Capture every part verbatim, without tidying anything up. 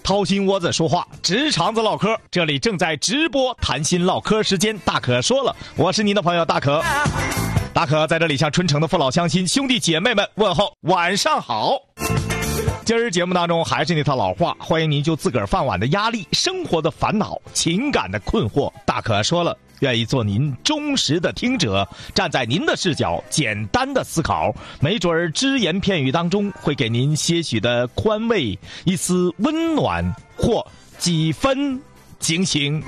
掏心窝子说话，直肠子唠嗑，这里正在直播谈心唠嗑时间，大可说了，我是您的朋友大可。大可在这里向春城的父老乡亲、兄弟姐妹们问候晚上好。今儿节目当中还是那套老话，欢迎您就自个儿饭碗的压力、生活的烦恼、情感的困惑，大可说了，愿意做您忠实的听者，站在您的视角简单的思考，没准儿只言片语当中会给您些许的宽慰，一丝温暖或几分警醒。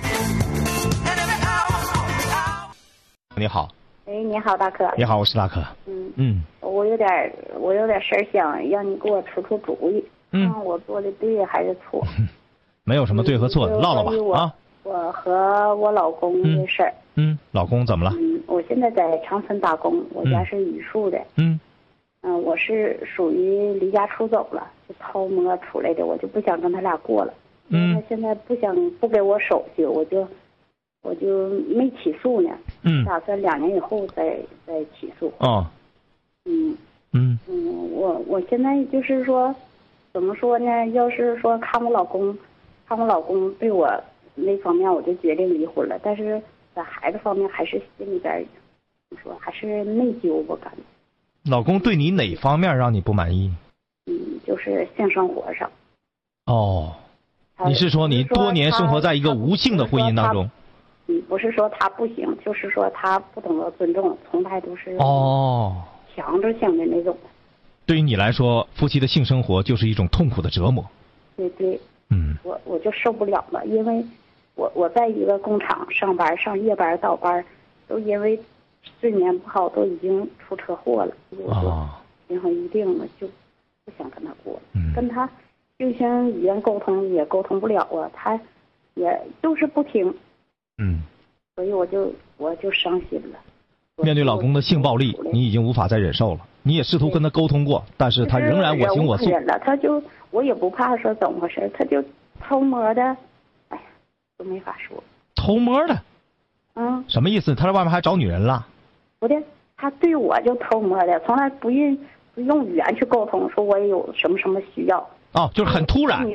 你好。 哎，你好，大哥。 你好，我是大可。 嗯嗯， 我有点我有点事儿想让你给我出出主意， 嗯， 看我做的对还是错。 没有什么对和错， 嗯、 唠唠吧我啊。 我和我老公的事儿。 嗯, 嗯，老公怎么了？ 嗯，我现在在长春打工，我家是榆树的。 嗯。 嗯，我是属于离家出走了，就偷摸出来的，我就不想跟他俩过了。 嗯。 他现在不想不给我手续，我就。我就没起诉呢， 嗯， 打算两年以后再再起诉。 哦， 嗯嗯嗯，我我现在就是说，怎么说呢？要是说看我老公，看我老公对我那方面，我就决定离婚了。但是在孩子方面，还是心里边怎么说，还是内疚，我感觉。 老公对你哪方面让你不满意？ 嗯，就是性生活上。 哦，你是说你多年生活在一个无性的婚姻当中？ 嗯，不是说他不行，就是说他不懂得尊重，从来都是哦强制性的那种。 对于你来说，夫妻的性生活就是一种痛苦的折磨。 对对， 嗯， 我我就受不了了，因为我我在一个工厂上班，上夜班倒班，都因为睡眠不好，都已经出车祸了。我就心生一定了，就不想跟他过了。 嗯， 跟他就像语言沟通也沟通不了啊，他也就是不听。 嗯， 所以我就我就伤心了。 面对老公的性暴力，你已经无法再忍受了。你也试图跟他沟通过，但是他仍然我行我素。 了，他就我也不怕说怎么回事，他就偷摸的，哎呀，都没法说。 偷摸的？ 嗯。 什么意思？他在外面还找女人了？ 不对，他对我就偷摸的，从来不用不用语言去沟通，说我也有什么什么需要。 哦，就是很突然。